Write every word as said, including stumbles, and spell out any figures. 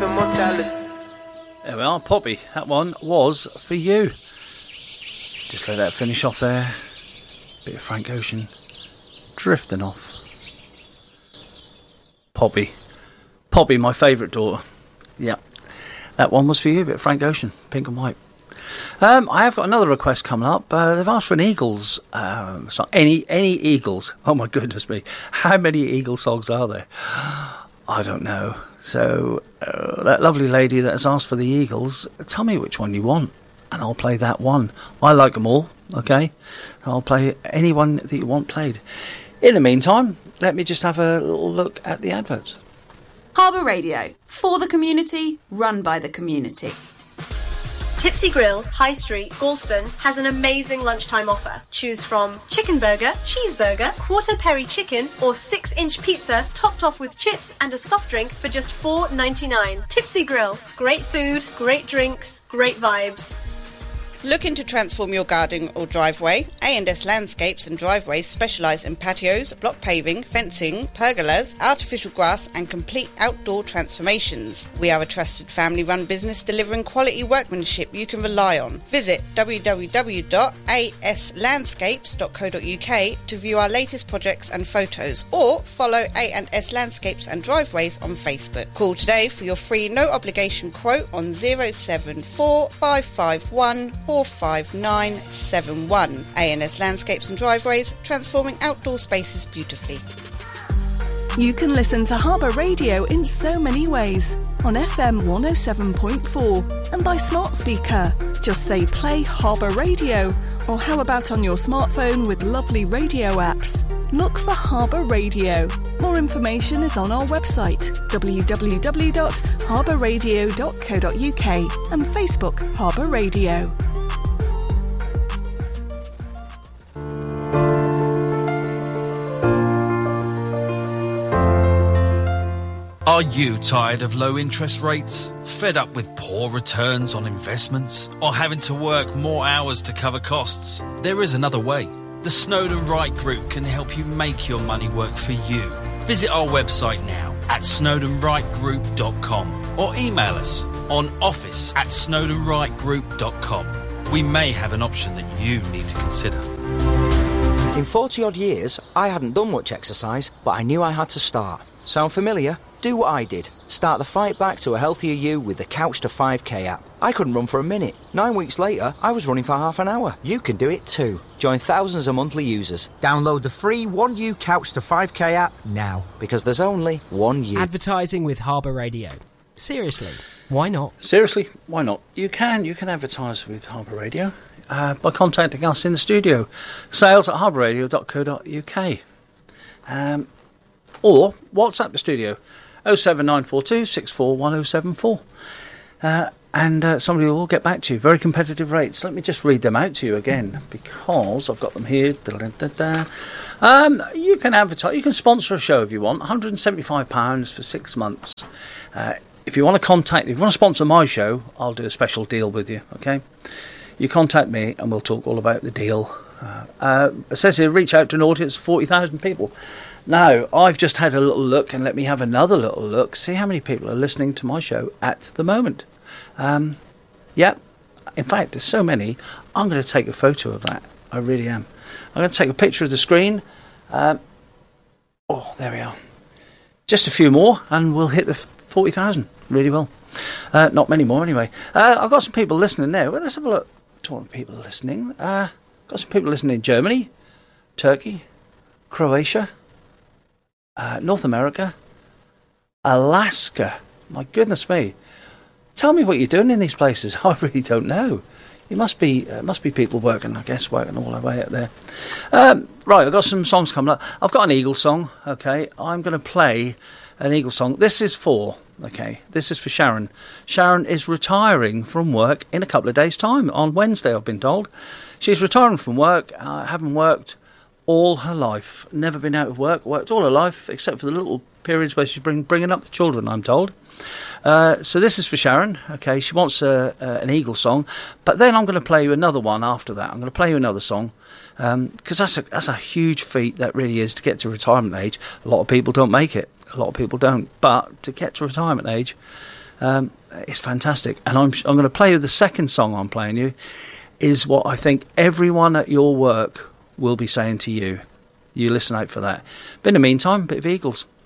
immortality. There we are, Poppy. That one was for you. Just let that finish off there. Bit of Frank Ocean drifting off. Poppy. Poppy, my favourite daughter. Yeah. That one was for you, bit of Frank Ocean, Pink and White. Um, I have got another request coming up. Uh, they've asked for an Eagles. Um, song. Any any Eagles? Oh my goodness me! How many Eagles songs are there? I don't know. So uh, that lovely lady that has asked for the Eagles, tell me which one you want, and I'll play that one. I like them all. Okay, I'll play any one that you want played. In the meantime, let me just have a little look at the adverts. Harbour Radio, for the community, run by the community. Tipsy Grill, High Street, Galston has an amazing lunchtime offer. Choose from chicken burger, cheeseburger, quarter peri chicken or six inch pizza topped off with chips and a soft drink for just four ninety-nine. Tipsy Grill, great food, great drinks, great vibes. Looking to transform your garden or driveway? A and S Landscapes and Driveways specialise in patios, block paving, fencing, pergolas, artificial grass and complete outdoor transformations. We are a trusted family-run business delivering quality workmanship you can rely on. Visit w w w dot a s landscapes dot co dot u k to view our latest projects and photos, or follow A and S Landscapes and Driveways on Facebook. Call today for your free no-obligation quote on zero seven four five five one four five nine seven one. A and S Landscapes and Driveways, transforming outdoor spaces beautifully. You can listen to Harbour Radio in so many ways. On F M one oh seven point four and by smart speaker. Just say play Harbour Radio, or how about on your smartphone with lovely radio apps? Look for Harbour Radio. More information is on our website w w w dot harbour radio dot co dot u k and Facebook Harbour Radio. Are you tired of low interest rates? Fed up with poor returns on investments? Or having to work more hours to cover costs? There is another way. The Snowden Wright Group can help you make your money work for you. Visit our website now at snowden wright group dot com or email us on office at snowden wright group dot com. We may have an option that you need to consider. In forty odd years, I hadn't done much exercise, but I knew I had to start. Sound familiar? Do what I did. Start the fight back to a healthier you with the Couch to five K app. I couldn't run for a minute. Nine weeks later, I was running for half an hour. You can do it too. Join thousands of monthly users. Download the free one U Couch to five K app now. Because there's only one you. Advertising with Harbour Radio. Seriously, why not? Seriously, why not? You can. You can advertise with Harbour Radio uh, by contacting us in the studio. Sales at harbour radio dot co dot u k. Um... Or WhatsApp the studio, oh seven nine four two six four one oh seven four. Uh, and uh, somebody will get back to you. Very competitive rates. Let me just read them out to you again, because I've got them here. Da-da-da-da. Um, you can advertise, you can sponsor a show if you want, one hundred seventy-five pounds for six months. Uh, if you want to contact, if you want to sponsor my show, I'll do a special deal with you, okay? You contact me and we'll talk all about the deal. Uh, uh, it says here, reach out to an audience of forty thousand people. Now, I've just had a little look, and let me have another little look, see how many people are listening to my show at the moment. Um, yeah, in fact, there's so many, I'm going to take a photo of that. I really am. I'm going to take a picture of the screen. Um, oh, there we are. Just a few more, and we'll hit the forty thousand. Really well. Uh, not many more, anyway. Uh, I've got some people listening there. Well, let's have a look. Talking people listening. Uh, got some people listening in Germany, Turkey, Croatia, Uh, North America, Alaska. My goodness me! Tell me what you're doing in these places. I really don't know. You must be uh, must be people working, I guess, working all the way up there. Um, right, I've got some songs coming up. I've got an Eagles song. Okay, I'm going to play an Eagles song. This is for okay. This is for Sharon. Sharon is retiring from work in a couple of days' time. On Wednesday, I've been told. She's retiring from work. Uh, having worked all her life, never been out of work, worked all her life, except for the little periods where she's bring, bringing up the children, I'm told. Uh, so this is for Sharon. Okay, she wants a, uh, an Eagle song, but then I'm going to play you another one after that. I'm going to play you another song, because um, that's, a, that's a huge feat, that really is, to get to retirement age. A lot of people don't make it. A lot of people don't. But to get to retirement age, Um, it's fantastic. And I'm, I'm going to play you the second song I'm playing you, is what I think everyone at your work will be saying to you. You listen out for that. But in the meantime, a bit of Eagles.